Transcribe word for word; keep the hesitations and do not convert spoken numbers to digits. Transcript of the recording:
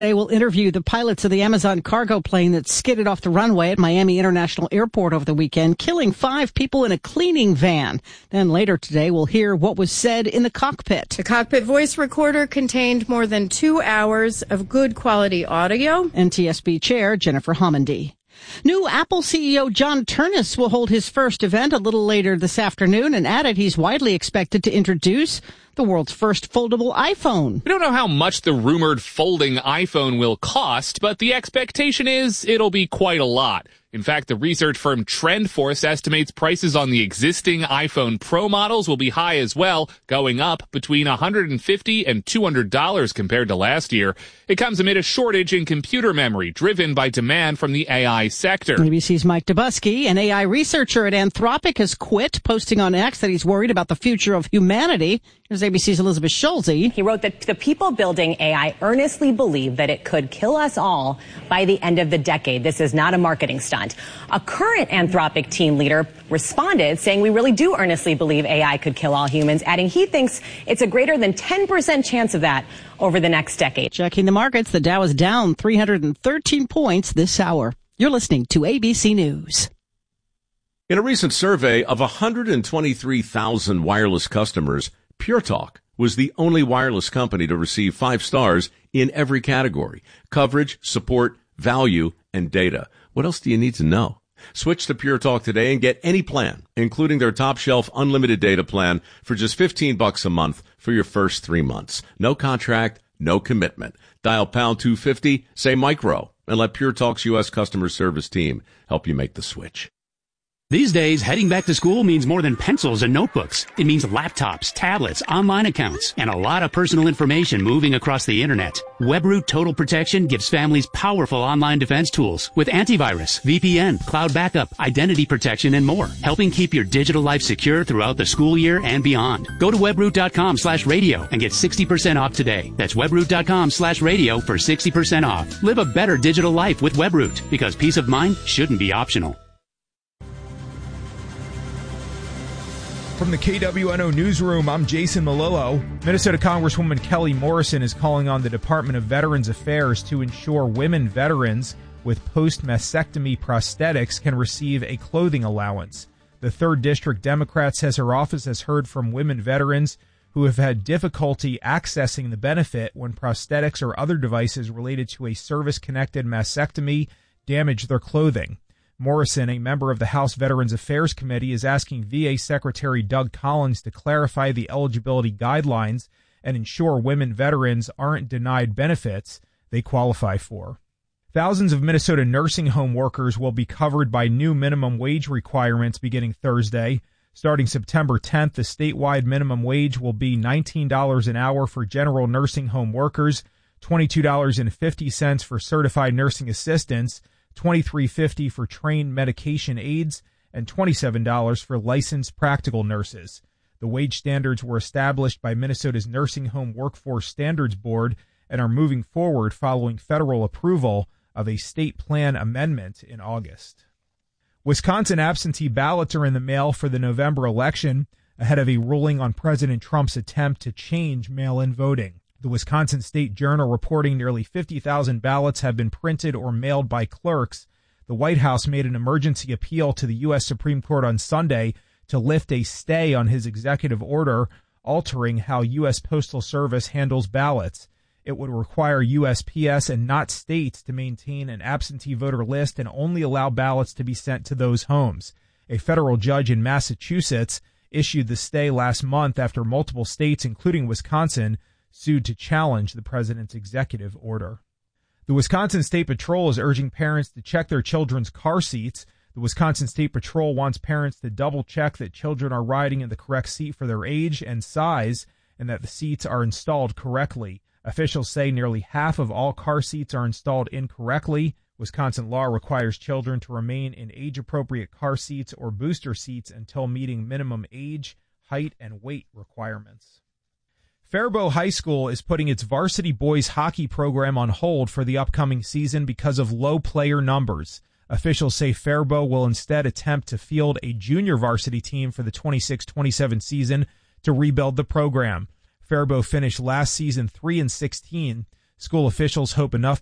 They will interview the pilots of the Amazon cargo plane that skidded off the runway at Miami International Airport over the weekend, killing five people in a cleaning van. Then later today, we'll hear what was said in the cockpit. The cockpit voice recorder contained more than two hours of good quality audio. N T S B Chair Jennifer Homendy. New Apple C E O John Ternus will hold his first event a little later this afternoon and added he's widely expected to introduce the world's first foldable iPhone. We don't know how much the rumored folding iPhone will cost, but the expectation is it'll be quite a lot. In fact, the research firm TrendForce estimates prices on the existing iPhone Pro models will be high as well, going up between one hundred fifty dollars and two hundred dollars compared to last year. It comes amid a shortage in computer memory, driven by demand from the A I sector. A B C's Mike Dubusky, an A I researcher at Anthropic, has quit, posting on X that he's worried about the future of humanity. Here's A B C's Elizabeth Schulze. He wrote that the people building A I earnestly believe that it could kill us all by the end of the decade. This is not a marketing stunt. A current Anthropic team leader responded, saying we really do earnestly believe A I could kill all humans, adding he thinks it's a greater than ten percent chance of that over the next decade. Checking the markets, the Dow is down three hundred thirteen points this hour. You're listening to A B C News. In a recent survey of one hundred twenty-three thousand wireless customers, Pure Talk was the only wireless company to receive five stars in every category: coverage, support, value, and data. What else do you need to know? Switch to Pure Talk today and get any plan, including their top shelf unlimited data plan, for just fifteen bucks a month for your first three months. No contract, no commitment. Dial pound two fifty, say micro, and let Pure Talk's U S customer service team help you make the switch. These days, heading back to school means more than pencils and notebooks. It means laptops, tablets, online accounts, and a lot of personal information moving across the internet. WebRoot Total Protection gives families powerful online defense tools with antivirus, V P N, cloud backup, identity protection, and more, helping keep your digital life secure throughout the school year and beyond. Go to webroot.com slash radio and get sixty percent off today. That's webroot.com slash radio for sixty percent off. Live a better digital life with WebRoot, because peace of mind shouldn't be optional. From the K W N O Newsroom, I'm Jason Malillo. Minnesota Congresswoman Kelly Morrison is calling on the Department of Veterans Affairs to ensure women veterans with post-mastectomy prosthetics can receive a clothing allowance. The third District Democrat says her office has heard from women veterans who have had difficulty accessing the benefit when prosthetics or other devices related to a service-connected mastectomy damage their clothing. Morrison, a member of the House Veterans Affairs Committee, is asking V A Secretary Doug Collins to clarify the eligibility guidelines and ensure women veterans aren't denied benefits they qualify for. Thousands of Minnesota nursing home workers will be covered by new minimum wage requirements beginning Thursday. Starting September tenth, the statewide minimum wage will be nineteen dollars an hour for general nursing home workers, twenty-two dollars and fifty cents for certified nursing assistants, twenty-three fifty for trained medication aides, and twenty-seven dollars for licensed practical nurses. The wage standards were established by Minnesota's Nursing Home Workforce Standards Board and are moving forward following federal approval of a state plan amendment in August. Wisconsin absentee ballots are in the mail for the November election ahead of a ruling on President Trump's attempt to change mail-in voting. The Wisconsin State Journal reporting nearly fifty thousand ballots have been printed or mailed by clerks. The White House made an emergency appeal to the U S Supreme Court on Sunday to lift a stay on his executive order altering how U S Postal Service handles ballots. It would require U S P S and not states to maintain an absentee voter list and only allow ballots to be sent to those homes. A federal judge in Massachusetts issued the stay last month after multiple states, including Wisconsin, sued to challenge the president's executive order. The Wisconsin State Patrol is urging parents to check their children's car seats. The Wisconsin State Patrol wants parents to double-check that children are riding in the correct seat for their age and size and that the seats are installed correctly. Officials say nearly half of all car seats are installed incorrectly. Wisconsin law requires children to remain in age-appropriate car seats or booster seats until meeting minimum age, height, and weight requirements. Faribault High School is putting its varsity boys hockey program on hold for the upcoming season because of low player numbers. Officials say Faribault will instead attempt to field a junior varsity team for the twenty-six twenty-seven season to rebuild the program. Faribault finished last season three and sixteen. School officials hope enough